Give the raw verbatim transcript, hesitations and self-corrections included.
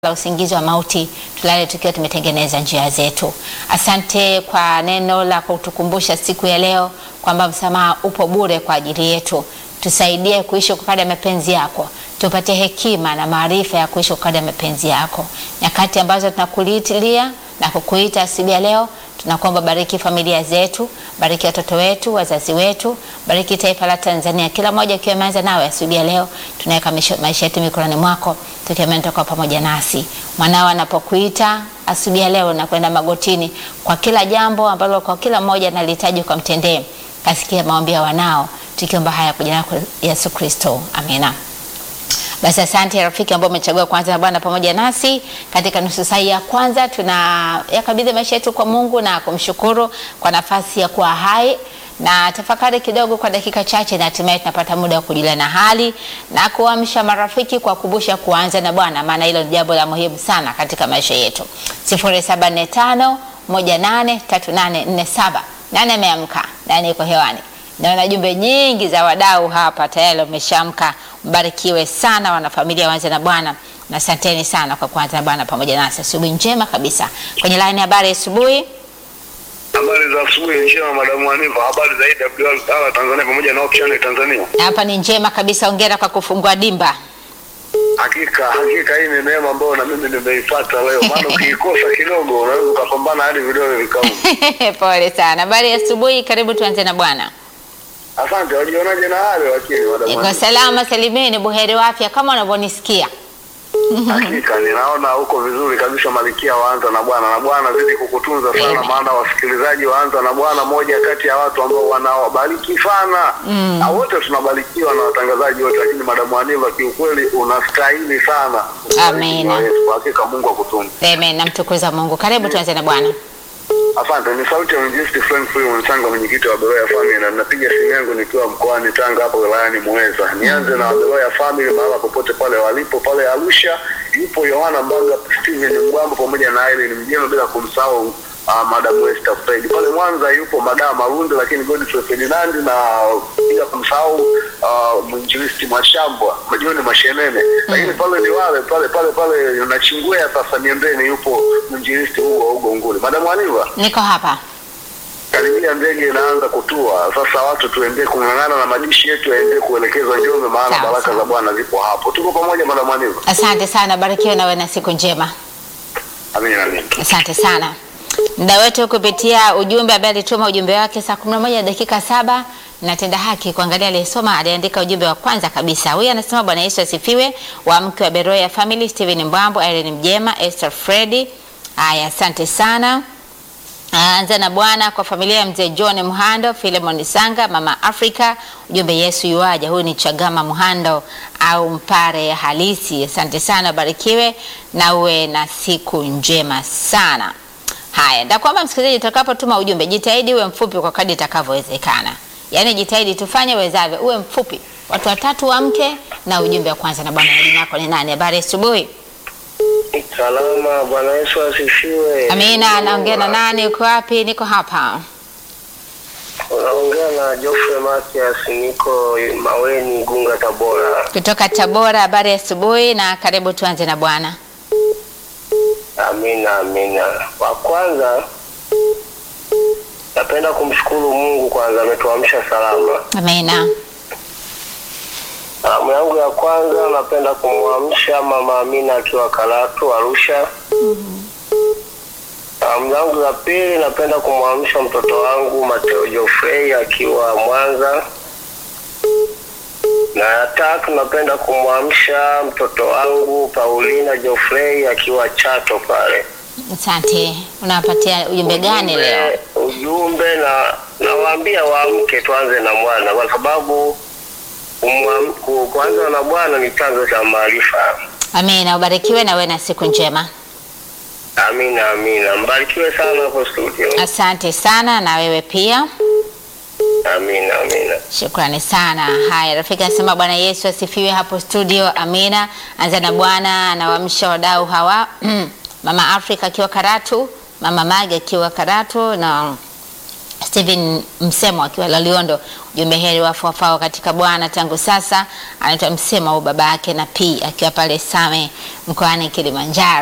la usingizi wa mauti, tulale tukiwa tumetengeneza njia zetu. Asante kwa neno la kutukumbusha siku ya leo kwamba msamaha upo bure kwa ajili yetu. Tusaidie kuishi kwa kadri ya mapenzi yako. Tupatie hekima na maarifa ya kuishi kwa kadri ya mapenzi yako. Nyakati ambazo tunakuliitilia na kukuita asubuhi ya leo, tunakuomba bariki familia zetu, bariki watoto wetu, wazazi wetu, bariki taifa la Tanzania. Kila mmoja akiwa ameanza nawe asubuhi ya leo, tunaweka maisha yetu mikononi mwako, tukiamini toka pamoja nasi. Mwanao anapokuita asubuhi ya leo na kwenda magotini kwa kila jambo ambalo kwa kila mmoja analihitaji kwa mtendee, kasikia maombi ya wanao, tukiomba haya kwa jina la Yesu Kristo. Amina. Basi asante rafiki ambao umechagua kuanza na Bwana pamoja nasi katika nusu saa ya kwanza. Tuna yakabidhi maisha yetu kwa Mungu na kumshukuru kwa nafasi ya kuwa hai, na tafakari kidogo kwa dakika chache, na hatimaye tunapata muda wa kujulia na hali na kuamsha marafiki kwa kukumbusha kuanza na Bwana, maana hilo ni jambo la muhimu sana katika maisha yetu. sifuri saba nne tano moja nane tatu nane nne saba. Nani ameamka? Nani yuko hewani? Naona jumbe nyingi za wadau hapa tayari wameshaamka. Mbarikiwe sana wanafamilia waanze na Bwana, na asanteni sana kwa kuanza na Bwana pamoja nasi. Asubuhi njema kabisa. Kwenye line ya habari asubuhi. Habari za asubuhi njema Madam Aniva, habari za A W R Tanzania pamoja na Option Tanzania. Hapa ni njema kabisa, hongera kwa kufungua dimba. Hakika, hakika hii ni neema ambayo na mimi nimeipata leo. Maana ukikosa kidogo unaweza kupambana hadi vidole vikauma. Pole sana. Habari ya asubuhi, karibu tuanze na Bwana. Asante, wajionaje na hali wakili Madam Aniva? Niko salama salimini, buheri wa afya kama unavyonisikia. Hakika ninaona huko vizuri kabisa. Malikia waanza na Bwana, na Bwana zidi kukutunza sana, maana wasikilizaji waanza na Bwana moja kati ya watu ambao wanaobariki sana. Mm. Na wote tunabarikiwa na watangazaji wote, lakini Madam Aniva kiukweli unastahili sana. Amina. Hakika Mungu akutunze. Amen, namtukuza Mungu. Karibu tuanze na Bwana. Asante, ni sauti ya Mjesti Frank Free Msanga, mwenyekiti wa Beroya Family, na napiga simu yangu nikiwa mkoani Tanga hapo wilayani Muheza. Nianze na Beroya Family mahala popote pale walipo. Pale Arusha yupo Yohana Mbanga, Steven Mgambo pamoja na Irene Mjema, bila kumsahau uh, Madam Esther Fred. Pale Mwanza yupo Madam Marunde, lakini Godfrey Ferdinand, na bila kumsahau uh, Mwinjilisti Mashambwa, Majoni Mashenene. Mm. Lakini pale ni wale pale pale pale na Chingwea sasa Niembeni yupo Mwinjilisti huo huo Nguli. Madam Aniva, niko hapa. Karibia ndege inaanza kutua. Sasa watu tuendelee kung'ang'ana na madishi yetu yaendelee kuelekezwa Njombe, maana baraka za Bwana zipo hapo. Tuko pamoja Madam Aniva. Asante sana, barikiwe na wewe na siku njema. Amina, amina. Asante sana. Muda wetu kupitia ujumbe ambaye alituma ujumbe wake saa kumi na moja dakika saba, natenda haki kuangalia aliyesoma. Aliandika ujumbe wa kwanza kabisa. Huyu anasema Bwana Yesu asifiwe. Wa mke wa Beroya Family, Steven Mbambo, Irene Mjema, Esther Freddy. Haya, asante sana. Anza na Bwana kwa familia ya mzee John Muhando, Philemon Sanga, Mama Africa. Ujumbe Yesu yuaja. Huyu ni Chagama Muhando au Mpare halisi. Asante sana, barikiwe na uwe na siku njema sana. Haya, ndio kwamba msikilizaji, utakapotuma ujumbe jitahidi uwe mfupi kwa kadri itakavyowezekana. Yaani jitahidi tufanye wezavyo uwe mfupi. Watu watatu wamke na ujumbe wa kwanza na Bwana. Jina lako ni nani? Habari asubuhi. Salama, Bwana Yesu asifiwe. Amina. Naongea na nani? Uko wapi? Niko hapa. Unaongea na Geoffrey Matias, niko Maweni, Gunga, Tabora. Kutoka Tabora. Habari asubuhi na karibu tuanze na Bwana. Amina, amina. Kwa kwanza napenda kumshukuru Mungu kwanza, ametuamsha salama. Amina. Salamu yangu ya kwanza napenda kumwamsha Mama Amina akiwa Karatu, Arusha. Mhm. Salamu yangu ya pili napenda kumwamsha mtoto wangu Mateo Geoffrey akiwa Mwanza. Na ya tatu napenda kumwamsha mtoto wangu Paulina Geoffrey akiwa Chato pale. Asante. Unapatia ujumbe gani leo? Ujumbe na nawaambia waamke tuanze na Bwana, kwa sababu umwamko kwanza na Bwana ni chanzo cha maarifa. Amina. Ubarikiwe na wewe na siku njema. Amina, amina. Mbarikiwe sana hapo studio. Asante sana na wewe pia. Amina, amina. Shukrani sana. Haya, rafiki anasema Bwana Yesu asifiwe hapo studio. Amina. Anza na Bwana, anawaamsha wadau hawa. Mama Africa akiwa Karatu, Mama Mage akiwa Karatu, na Steven Msemo akiwa Laliondo. Jumbe heri wafu wafao katika Bwana tangu sasa. Anaitwa Msema au baba yake na P akiwa pale Same mkoani Kilimanjaro.